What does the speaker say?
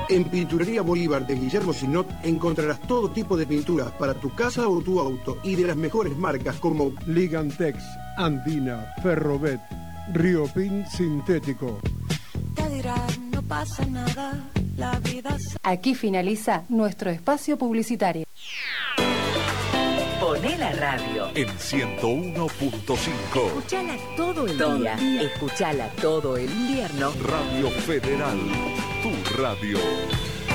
En Pinturería Bolívar de Guillermo Sinot encontrarás todo tipo de pinturas para tu casa o tu auto y de las mejores marcas como Ligantex, Andina, Ferrobet, Riopin Sintético. Te dirán, no pasa nada, la vida... Aquí finaliza nuestro espacio publicitario. Poné la radio en 101.5. Escuchala todo el día. Escuchala todo el invierno. Radio Federal, tu radio.